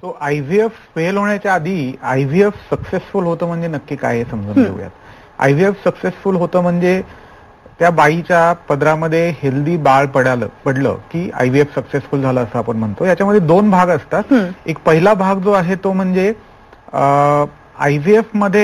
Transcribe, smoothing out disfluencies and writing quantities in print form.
So IVF fail होण्याच्या आधी IVF successful होतं म्हणजे नक्की काय हे समजून घेऊयात. IVF सक्सेसफुल होतं म्हणजे त्या बाईच्या पदरामध्ये हेल्दी बाळ पडलं की IVF सक्सेसफुल झालं असं आपण म्हणतो. याच्यामध्ये 2 भाग असतात. एक पहिला भाग जो आहे तो म्हणजे IVF मध्ये